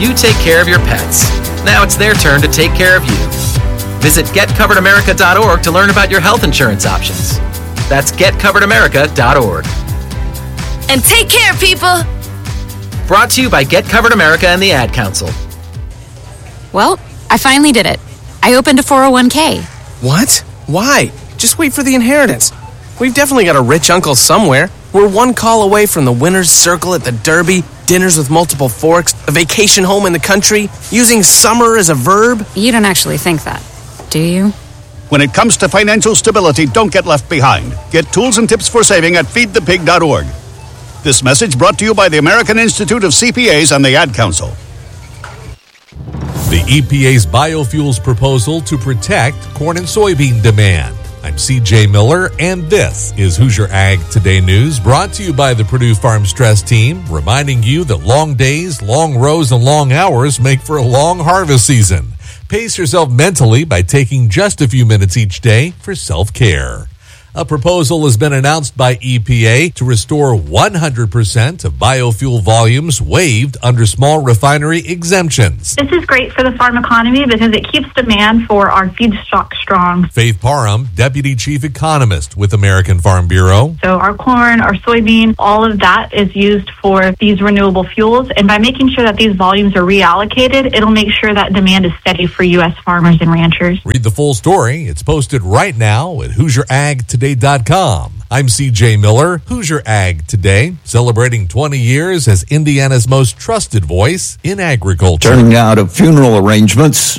You take care of your pets. Now it's their turn to take care of you. Visit getcoveredamerica.org to learn about your health insurance options. That's getcoveredamerica.org. And take care, people! Brought to you by Get Covered America and the Ad Council. Well, I finally did it. I opened a 401k. What? Why? Just wait for the inheritance. We've definitely got a rich uncle somewhere. We're one call away from the winner's circle at the Derby, dinners with multiple forks, a vacation home in the country, using summer as a verb. You don't actually think that, do you? When it comes to financial stability, don't get left behind. Get tools and tips for saving at feedthepig.org. This message brought to you by the American Institute of CPAs and the Ad Council. The EPA's biofuels proposal to protect corn and soybean demand. I'm CJ Miller, and this is Hoosier Ag Today News, brought to you by the Purdue Farm Stress Team, reminding you that long days, long rows, and long hours make for a long harvest season. Pace yourself mentally by taking just a few minutes each day for self-care. A proposal has been announced by EPA to restore 100% of biofuel volumes waived under small refinery exemptions. This is great for the farm economy because it keeps demand for our feedstock strong. Faith Parham, Deputy Chief Economist with American Farm Bureau. So our corn, our soybean, all of that is used for these renewable fuels. And by making sure that these volumes are reallocated, it'll make sure that demand is steady for U.S. farmers and ranchers. Read the full story. It's posted right now at HoosierAgToday.com. I'm CJ Miller, Hoosier Ag Today, celebrating 20 years as Indiana's most trusted voice in agriculture. Turning now to funeral arrangements.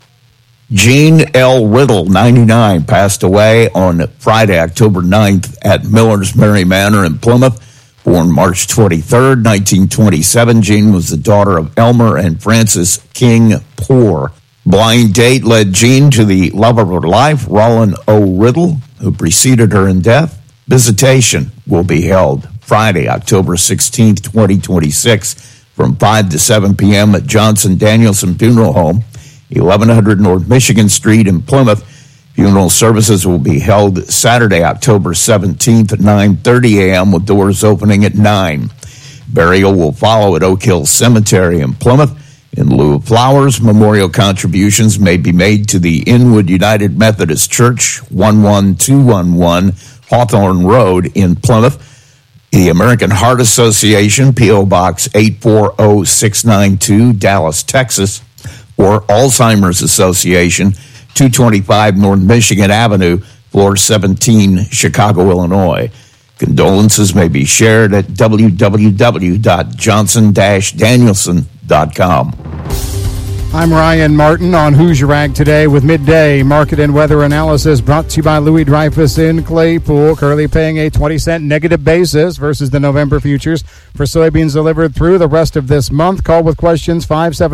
Gene L. Riddle, 99, passed away on Friday, October 9th at Miller's Mary Manor in Plymouth. Born March 23rd, 1927, Gene was the daughter of Elmer and Frances King Poor. Blind date led Jean to the love of her life, Roland O. Riddle, who preceded her in death. Visitation will be held Friday, October 16th, 2026, from 5 to 7 p.m. at Johnson Danielson Funeral Home, 1100 North Michigan Street in Plymouth. Funeral services will be held Saturday, October 17th at 9:30 a.m. with doors opening at 9. Burial will follow at Oak Hill Cemetery in Plymouth. In lieu of flowers, memorial contributions may be made to the Inwood United Methodist Church, 11211 Hawthorne Road in Plymouth. The American Heart Association, P.O. Box 840692, Dallas, Texas. Or Alzheimer's Association, 225 North Michigan Avenue, floor 17, Chicago, Illinois. Condolences may be shared at www.johnson-danielson.com. I'm Ryan Martin on Hoosier Ag Today with midday market and weather analysis brought to you by Louis Dreyfus in Claypool. Currently paying a 20-cent negative basis versus the November futures for soybeans delivered through the rest of this month. Call with questions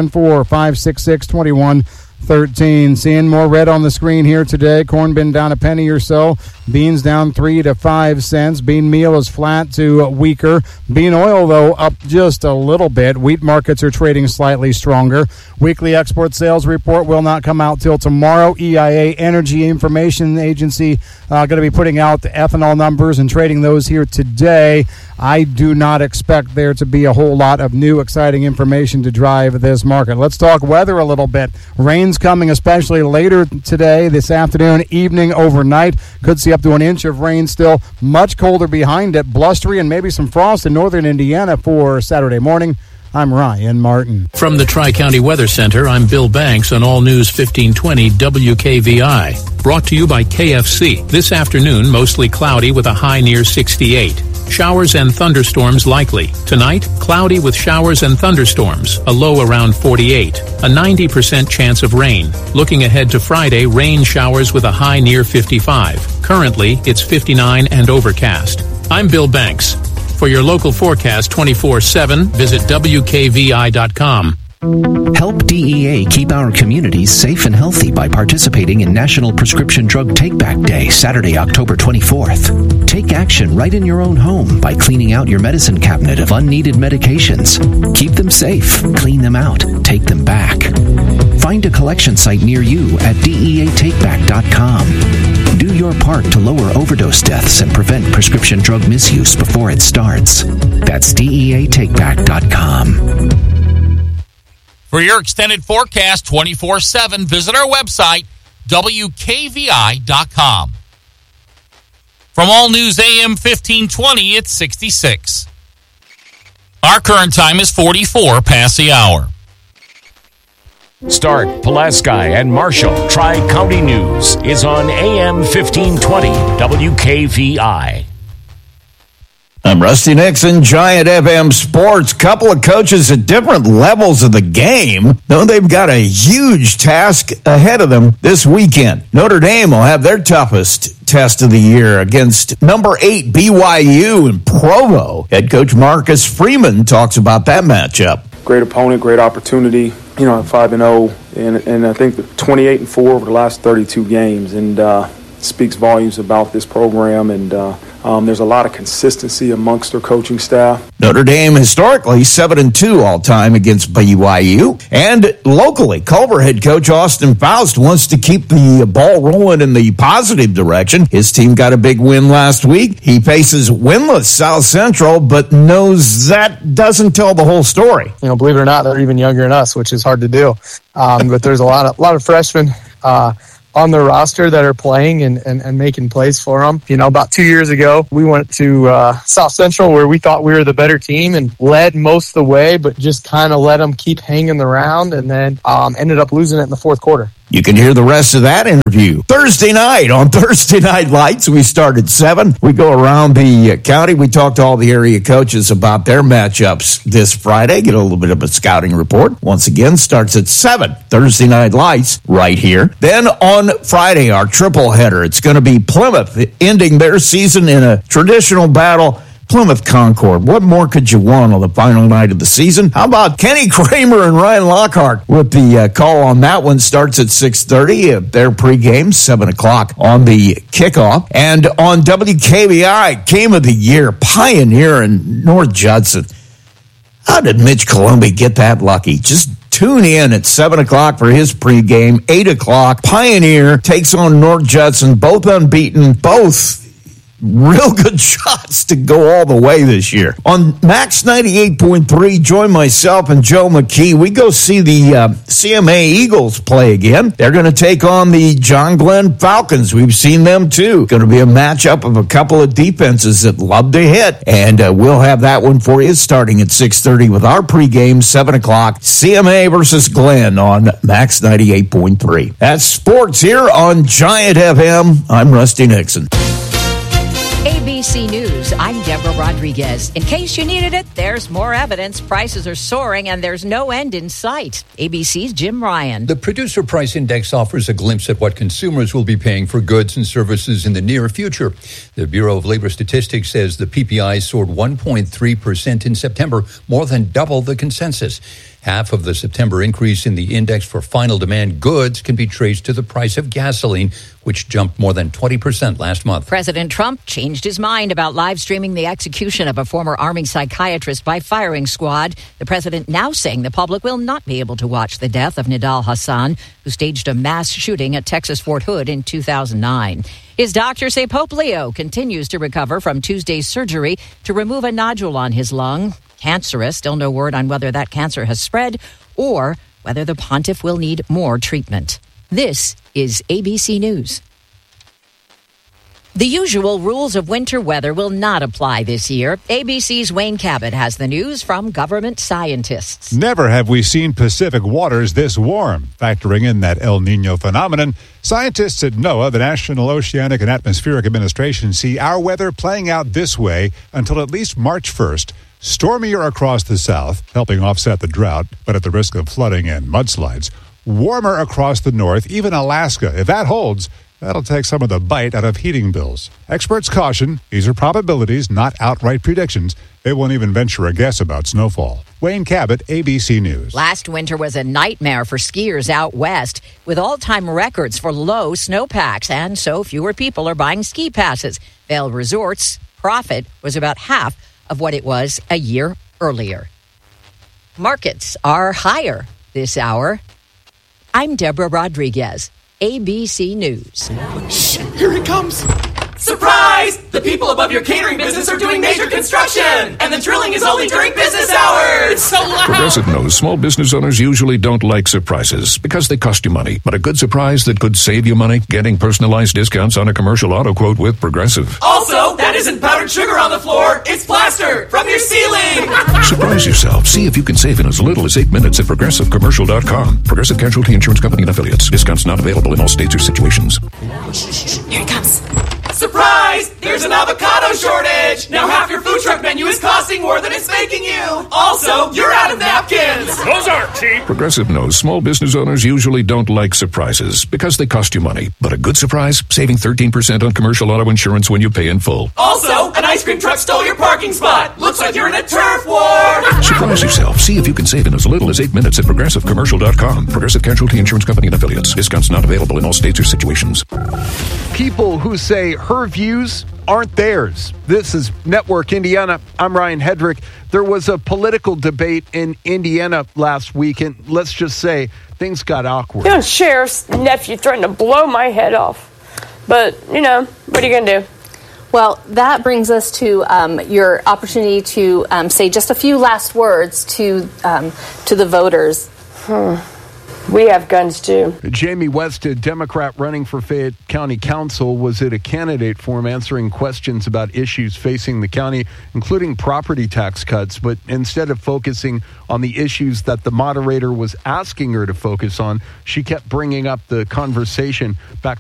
574-566-2113. Seeing more red on the screen here today. Corn been down a penny or so. Beans down 3 to 5 cents. Bean meal is flat to weaker. Bean oil, though, up just a little bit. Wheat markets are trading slightly stronger. Weekly export sales report will not come out till tomorrow. EIA, Energy Information Agency, going to be putting out the ethanol numbers and trading those here today. I do not expect there to be a whole lot of new exciting information to drive this market. Let's talk weather a little bit. Rain's coming especially later today, this afternoon, evening, overnight. Could see up to an inch of rain still. Much colder behind it. Blustery and maybe some frost in northern Indiana for Saturday morning. I'm Ryan Martin. From the Tri-County Weather Center, I'm Bill Banks on All News 1520 WKVI. Brought to you by KFC. This afternoon, mostly cloudy with a high near 68. Showers and thunderstorms likely. Tonight, cloudy with showers and thunderstorms, a low around 48. A 90% chance of rain. Looking ahead to Friday, rain showers with a high near 55. Currently, it's 59 and overcast. I'm Bill Banks. For your local forecast 24/7, visit WKVI.com. Help DEA keep our communities safe and healthy by participating in National Prescription Drug Take-Back Day, Saturday, October 24th. Take action right in your own home by cleaning out your medicine cabinet of unneeded medications. Keep them safe, clean them out, take them back. Find a collection site near you at DEATakeback.com. Do your part to lower overdose deaths and prevent prescription drug misuse before it starts. That's DEATakeback.com. For your extended forecast 24/7, visit our website, WKVI.com. From All News AM 1520, it's 66. Our current time is 44 past the hour. Stark, Pulaski, and Marshall Tri-County News is on AM 1520 WKVI. I'm Rusty Nixon, Giant FM Sports. Couple of coaches at different levels of the game, though they've got a huge task ahead of them this weekend. Notre Dame will have their toughest test of the year against number 8 BYU in Provo. Head coach Marcus Freeman talks about that matchup. Great opponent, great opportunity. You know, 5-0, and I think 28-4 over the last 32 games, and speaks volumes about this program, and there's a lot of consistency amongst their coaching staff. Notre Dame historically 7-2 all-time against BYU. And locally, Culver head coach Austin Faust wants to keep the ball rolling in the positive direction. His team got a big win last week. He faces winless South Central, but knows that doesn't tell the whole story. You know, believe it or not, they're even younger than us, which is hard to do. But there's a lot of freshmen on their roster that are playing and making plays for them. You know, about 2 years ago, we went to South Central where we thought we were the better team and led most of the way, but just kind of let them keep hanging around, and then ended up losing it in the fourth quarter. You can hear the rest of that interview Thursday night on Thursday Night Lights. We start at 7. We go around the county. We talk to all the area coaches about their matchups this Friday. Get a little bit of a scouting report. Once again, starts at 7. Thursday Night Lights right here. Then on Friday, our triple header. It's going to be Plymouth ending their season in a traditional battle. Plymouth Concord. What more could you want on the final night of the season? How about Kenny Kramer and Ryan Lockhart with the call on that one? Starts at 6:30. Their pregame, 7 o'clock on the kickoff. And on WKVI, Game of the Year, Pioneer and North Judson. How did Mitch Colombi get that lucky? Just tune in at 7 o'clock for his pregame. 8 o'clock, Pioneer takes on North Judson, both unbeaten, both real good shots to go all the way this year. On Max 98.3, join myself and Joe McKee. We go see the CMA Eagles play again. They're going to take on the John Glenn Falcons. We've seen them too. Going to be a matchup of a couple of defenses that love to hit. And we'll have that one for you starting at 6:30 with our pregame, 7 o'clock. CMA versus Glenn on Max 98.3. That's sports here on Giant FM. I'm Rusty Nixon. ABC News, I'm Deborah Rodriguez. In case you needed it, there's more evidence. Prices are soaring and there's no end in sight. ABC's Jim Ryan. The Producer Price Index offers a glimpse at what consumers will be paying for goods and services in the near future. The Bureau of Labor Statistics says the PPI soared 1.3% in September, more than double the consensus. Half of the September increase in the index for final demand goods can be traced to the price of gasoline, which jumped more than 20% last month. President Trump changed his mind about live streaming the execution of a former Army psychiatrist by firing squad. The president now saying the public will not be able to watch the death of Nidal Hassan, who staged a mass shooting at Texas Fort Hood in 2009. His doctors say Pope Leo continues to recover from Tuesday's surgery to remove a nodule on his lung. Cancerous, still no word on whether that cancer has spread or whether the pontiff will need more treatment. This is ABC News. The usual rules of winter weather will not apply this year. ABC's Wayne Cabot has the news from government scientists. Never have we seen Pacific waters this warm. Factoring in that El Nino phenomenon, scientists at NOAA, the National Oceanic and Atmospheric Administration, see our weather playing out this way until at least March 1st. Stormier across the south, helping offset the drought, but at the risk of flooding and mudslides. Warmer across the north, even Alaska. If that holds, that'll take some of the bite out of heating bills. Experts caution, these are probabilities, not outright predictions. They won't even venture a guess about snowfall. Wayne Cabot, ABC News. Last winter was a nightmare for skiers out west, with all-time records for low snowpacks, and so fewer people are buying ski passes. Vail Resorts' profit was about half of what it was a year earlier. Markets are higher this hour. I'm Deborah Rodriguez, ABC News. Shit, here he comes. Surprise! The people above your catering business are doing major construction, and the drilling is only during business hours. So loud. Progressive knows small business owners usually don't like surprises because they cost you money. But a good surprise that could save you money, getting personalized discounts on a commercial auto quote with Progressive. Also, that isn't powdered sugar on the floor, it's plaster from your ceiling. Surprise yourself. See if you can save in as little as 8 minutes at ProgressiveCommercial.com. Progressive Casualty Insurance Company and Affiliates. Discounts not available in all states or situations. Here it comes. Surprise! There's an avocado shortage! Now half your food truck menu is costing more than it's making you! Also, you're out of napkins! Those aren't cheap. Progressive knows small business owners usually don't like surprises because they cost you money. But a good surprise, saving 13% on commercial auto insurance when you pay in full. Also, an ice cream truck stole your parking spot! Looks like you're in a turf war! Surprise yourself. See if you can save in as little as 8 minutes at ProgressiveCommercial.com. Progressive Casualty Insurance Company and Affiliates. Discounts not available in all states or situations. People who say her views aren't theirs. This is Network Indiana. I'm Ryan Hedrick. There was a political debate in Indiana last week, and let's just say things got awkward. You know, sheriff's nephew threatened to blow my head off. But, what are you going to do? Well, that brings us to your opportunity to say just a few last words to the voters. We have guns, too. Jamie West, a Democrat running for Fayette County Council, was at a candidate forum answering questions about issues facing the county, including property tax cuts. But instead of focusing on the issues that the moderator was asking her to focus on, she kept bringing up the conversation back